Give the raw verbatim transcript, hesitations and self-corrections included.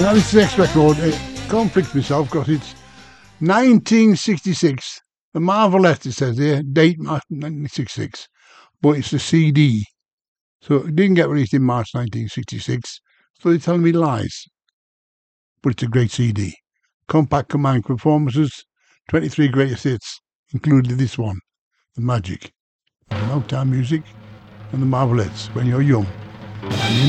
Now this next record, I can't fix myself because it's nineteen sixty-six. The Marvelettes, it says here, date nineteen sixty-six, but it's the C D. So it didn't get released in March nineteen sixty-six, so they're telling me lies. But it's a great C D. Compact Command performances, twenty-three greatest hits, including this one, The Magic, the Motown Music, and the Marvelettes, When You're Young. And you